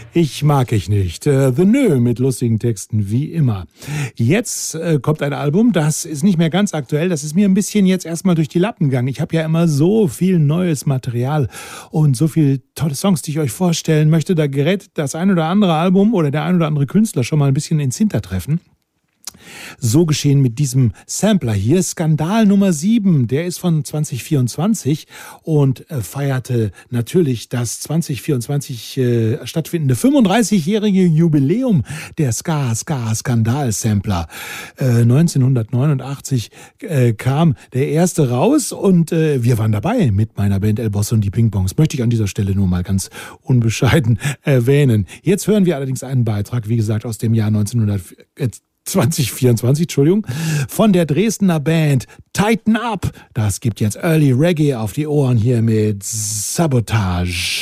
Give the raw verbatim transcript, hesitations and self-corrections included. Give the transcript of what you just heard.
Ich mag ich nicht. Äh, The Nö mit lustigen Texten, wie immer. Jetzt äh, kommt ein Album, das ist nicht mehr ganz aktuell. Das ist mir ein bisschen jetzt erstmal durch die Lappen gegangen. Ich habe ja immer so viel neues Material und so viele tolle Songs, die ich euch vorstellen möchte. Da gerät das ein oder andere Album oder der ein oder andere Künstler schon mal ein bisschen ins Hintertreffen. So geschehen mit diesem Sampler hier. Skandal Nummer sieben, der ist von zwanzig vierundzwanzig und äh, feierte natürlich das zwanzig vierundzwanzig äh, stattfindende fünfunddreißigjährige Jubiläum der Ska-Ska-Skandal-Sampler. Äh, neunzehnhundertneunundachtzig äh, kam der erste raus und äh, wir waren dabei mit meiner Band El Boss und die Ping-Pongs. Möchte ich an dieser Stelle nur mal ganz unbescheiden erwähnen. Jetzt hören wir allerdings einen Beitrag, wie gesagt, aus dem Jahr neunzehnhundert zwanzig vierundzwanzig, Entschuldigung, von der Dresdner Band Tighten Up. Das gibt jetzt Early Reggae auf die Ohren hier mit Sabotage.